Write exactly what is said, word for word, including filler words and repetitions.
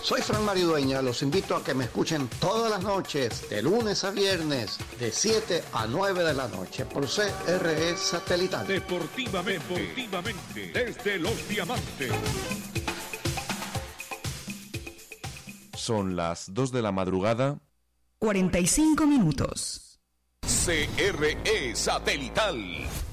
Soy Fran Maridueña, los invito a que me escuchen todas las noches, de lunes a viernes, de siete a nueve de la noche, por C R E Satelital. Deportivamente, deportivamente, desde Los Diamantes. Son las dos de la madrugada. cuarenta y cinco minutos. C R E Satelital.